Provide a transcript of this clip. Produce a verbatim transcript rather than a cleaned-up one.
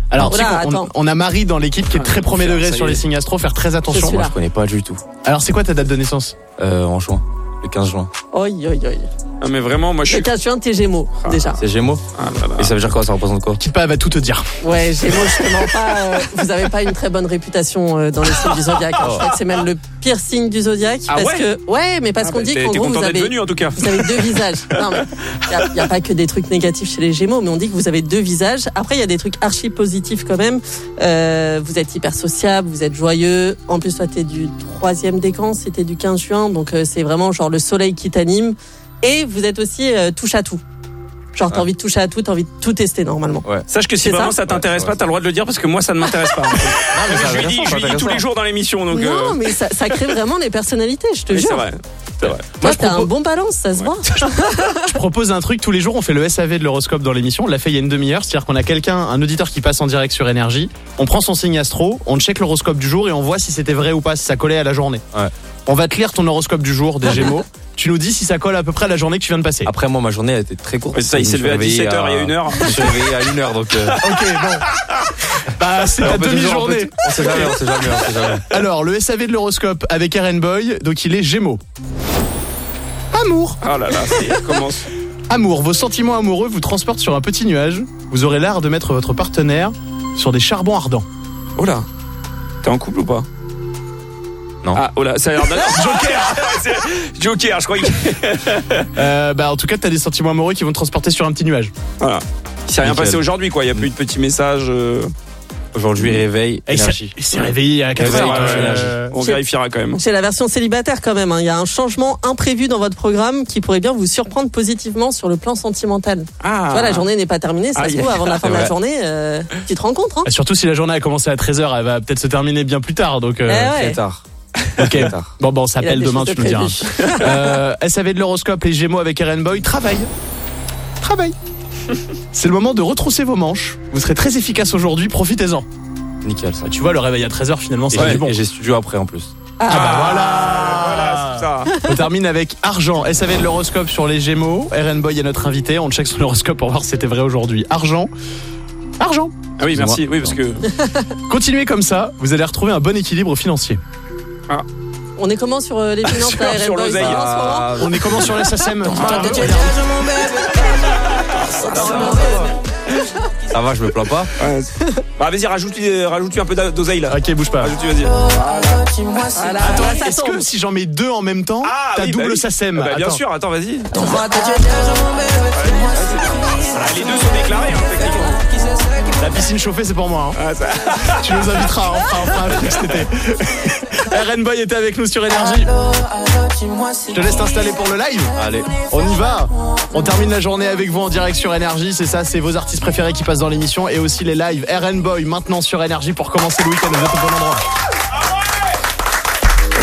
Alors, Voilà, tu sais qu'on- on, on a Marie dans l'équipe qui est très premier Faire, degré ça sur y les est. signes astro, faire très attention. celui-là. Moi, je connais pas du tout. Alors, c'est quoi ta date de naissance? Euh, en juin. Le quinze juin. Oi, oi, oi. Ah, mais vraiment, moi je Le suis. quinze juin, t'es Gémeaux, déjà. C'est Gémeaux. Ah là là. Et ça veut dire quoi? Ça représente quoi? Quitte pas, elle va tout te dire. Ouais, Gémeaux, justement pas. euh, vous avez pas une très bonne réputation euh, dans les signes du zodiaque. hein. Je crois que c'est même le pire signe du zodiaque. Ah parce ouais que, ouais, mais parce Ah, qu'on bah, dit t'es- qu'en t'es gros, vous content d'être avez, venu en tout cas. vous avez deux visages. Non, mais il n'y a, a pas que des trucs négatifs chez les Gémeaux, mais on dit que vous avez deux visages. Après, il y a des trucs archi positifs quand même. Euh, vous êtes hyper sociable, vous êtes joyeux. En plus, toi, t'es du troisième décan, c'était du quinze juin. Donc, euh, c'est vraiment genre le soleil qui t'anime. Et vous êtes aussi euh, touche à tout. Genre, t'as Ouais. envie de toucher à tout, t'as envie de tout tester normalement. Ouais. Sache que si C'est vraiment ça ça t'intéresse Ouais, pas, ouais. t'as le droit de le dire parce que moi ça ne m'intéresse pas. mais je c'est lui dis, intéressant, je lui dis c'est tous les intéressant. jours dans l'émission. Donc, non, euh, mais ça, ça crée vraiment les personnalités, je te oui, jure. c'est vrai. C'est vrai. Toi, Moi, je t'as propose- un bon balance, ça se voit. Je propose un truc tous les jours. On fait le S A V de l'horoscope dans l'émission. On l'a fait il y a une demi-heure. C'est-à-dire qu'on a quelqu'un, un auditeur qui passe en direct sur Énergie. On prend son signe astro, on check l'horoscope du jour et on voit si c'était vrai ou pas, si ça collait à la journée. Ouais. On va te lire ton horoscope du jour des Gémeaux. Tu nous dis si ça colle à peu près à la journée que tu viens de passer. Après, moi, ma journée, elle était très courte. Ouais, c'est ça, il Je s'est me levé à suis réveillé dix-sept heures il y a une heure. Je me suis réveillé à une heure, donc. euh, Ok, bon. Bah, c'est on ta peut toujours- demi-journée. on peut- On sait jamais, on sait jamais, on sait jamais. Alors, le S A V de l'horoscope avec Aaron Boy. Donc, il est Gémeaux. Amour. Ah là là, ça y est, commence. Amour, vos sentiments amoureux vous transportent sur un petit nuage. Vous aurez l'art de mettre votre partenaire sur des charbons ardents. Oh là. T'es en couple ou pas? Non. Ah, oh là, ça a l'air d'un Joker. C'est- Joker, je crois. que- Euh, bah, en tout cas, t'as des sentiments amoureux qui vont te transporter sur un petit nuage. Voilà. Il s'est rien Nickel. passé aujourd'hui, quoi. Il y a plus de petits messages. euh, Aujourd'hui, réveil, Et il s'est- énergie. il s'est réveillé à quatre Réveil, heures. ouais, euh, On J'ai- vérifiera quand même. C'est la version célibataire quand même. hein. Il y a un changement imprévu dans votre programme qui pourrait bien vous surprendre positivement sur le plan sentimental. Ah. Tu vois, la journée n'est pas terminée. Ça Ah, se y a- trouve, avant la fin de la Ouais. journée, euh, tu te rencontres. Hein. Surtout si la journée a commencé à treize heures, elle va peut-être se terminer bien plus tard. Donc, euh, Eh Très ouais. tard. ok. Très tard. Bon, bon, on Il a s'appelle des demain, choses tu de nous diras. prévues. Euh, S A V de l'horoscope, les Gémeaux avec Aaron Boy, travail. Travail. C'est le moment de retrousser vos manches. Vous serez très efficace aujourd'hui, profitez-en. Nickel, ça. Tu vois, le réveil à treize heures, finalement, Et ça j'ai- du bon. et j'ai studio après en plus. Ah, bah Voilà, c'est ça. On termine avec argent. S A V de l'horoscope sur les Gémeaux. Aaron Boy est notre invité. On check son horoscope pour voir si c'était vrai aujourd'hui. Argent. Argent. Ah oui, merci. Oui, parce que. Continuez comme ça, vous allez retrouver un bon équilibre financier. On est comment sur euh, les finances Sur- là, sur R N Boys, l'oseille. en ce moment Ah, On est comment sur l'S S M? ça va, je me plains pas. Ouais. Bah, vas-y, rajoute-lui rajoute un peu d'oseille là. Ok, bouge pas. Rajoute-lui, vas-y. Voilà, Attends, là, ça est-ce tombe. que si j'en mets deux en même temps, Ah, t'as oui, double bah oui. SACEM? Bah, bien Attends. sûr, attends, vas-y. Ah, les deux sont déclarés, hein, techniquement. La piscine chauffée, c'est pour moi. hein. Ah, ça- Tu nous inviteras, on fera, on fera un truc cet été. Aaron Boy était avec nous sur Énergie. Je te laisse t'installer pour le live. Allez. On y va. On termine la journée avec vous en direct sur Énergie. C'est ça, c'est vos artistes préférés qui passent dans l'émission et aussi les lives. Aaron Boy maintenant sur Énergie pour commencer le week-end. Vous êtes au bon endroit.